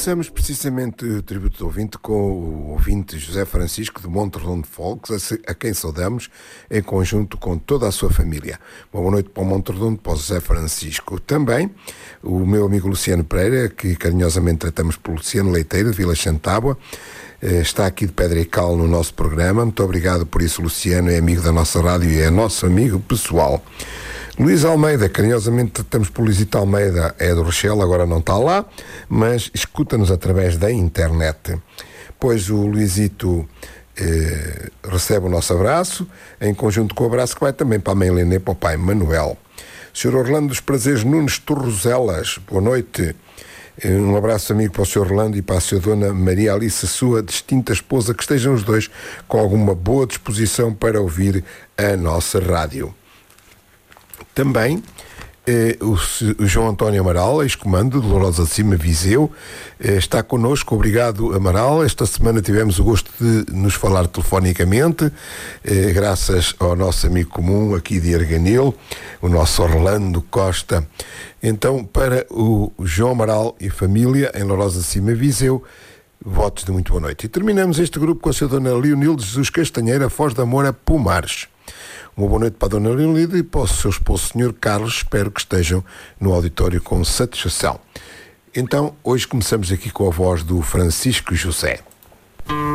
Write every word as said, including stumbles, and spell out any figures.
começamos precisamente o tributo do ouvinte com o ouvinte José Francisco de Monte Redondo de Folques, a quem saudamos em conjunto com toda a sua família. Uma boa noite para o Monte Redondo, para o José Francisco. Também o meu amigo Luciano Pereira, que carinhosamente tratamos por Luciano Leiteiro, de Vila Xantábua, está aqui de Pedra e Cal no nosso programa. Muito obrigado por isso, Luciano, é amigo da nossa rádio e é nosso amigo pessoal. Luís Almeida, carinhosamente tratamos por Luizito Almeida, é do Rochelle, agora não está lá, mas escuta-nos através da internet. Pois o Luizito eh, recebe o nosso abraço, em conjunto com o abraço que vai também para a mãe Helena e para o pai Manuel. senhor Orlando dos Prazeres Nunes Torroselas, boa noite. Um abraço amigo para o senhor Orlando e para a sua dona Maria Alice, sua distinta esposa, que estejam os dois com alguma boa disposição para ouvir a nossa rádio. Também eh, o, o João António Amaral, ex-comando de Lourosa de Cima, Viseu, eh, está connosco. Obrigado, Amaral. Esta semana tivemos o gosto de nos falar telefonicamente, eh, graças ao nosso amigo comum aqui de Arganil, o nosso Orlando Costa. Então, para o João Amaral e família em Lourosa de Cima, Viseu, votos de muito boa noite. E terminamos este grupo com a sua dona Leonilde Jesus Castanheira, Foz da Moura, Pumares. Uma boa noite para a dona Leonilde e para o seu esposo, senhor Carlos. Espero que estejam no auditório com satisfação. Então, hoje começamos aqui com a voz do Francisco José.